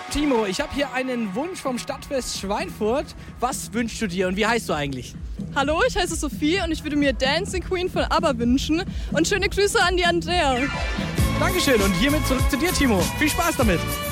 Timo, ich habe hier einen Wunsch vom Stadtfest Schweinfurt. Was wünschst du dir und wie heißt du eigentlich? Hallo, ich heiße Sophie und ich würde mir Dancing Queen von ABBA wünschen. Und schöne Grüße an die Andrea. Dankeschön und hiermit zurück zu dir, Timo. Viel Spaß damit.